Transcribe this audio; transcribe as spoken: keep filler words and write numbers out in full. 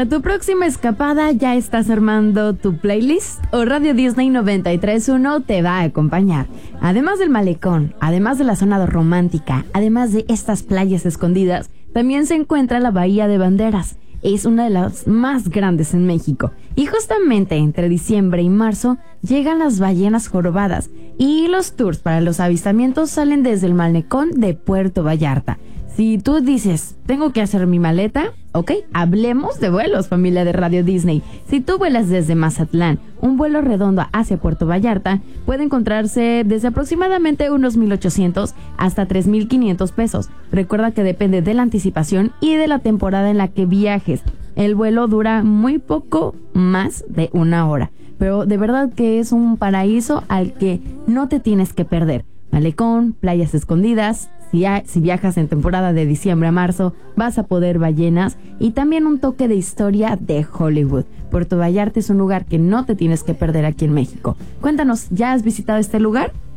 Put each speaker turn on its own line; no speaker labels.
Para tu próxima escapada, ¿ya estás armando tu playlist? O Radio Disney noventa y tres punto uno te va a acompañar. Además del malecón, además de la zona romántica, además de estas playas escondidas, también se encuentra la Bahía de Banderas. Es una de las más grandes en México. Y justamente entre diciembre y marzo llegan las ballenas jorobadas. Y los tours para los avistamientos salen desde el malecón de Puerto Vallarta. Si tú dices, tengo que hacer mi maleta, ok, hablemos de vuelos, familia de Radio Disney. Si tú vuelas desde Mazatlán, un vuelo redondo hacia Puerto Vallarta puede encontrarse desde aproximadamente unos mil ochocientos hasta tres mil quinientos pesos. Recuerda que depende de la anticipación y de la temporada en la que viajes. El vuelo dura muy poco más de una hora, pero de verdad que es un paraíso al que no te tienes que perder. Malecón, playas escondidas. Si, hay, si viajas en temporada de diciembre a marzo, vas a poder ballenas y también un toque de historia de Hollywood. Puerto Vallarta es un lugar que no te tienes que perder aquí en México. Cuéntanos, ¿ya has visitado este lugar?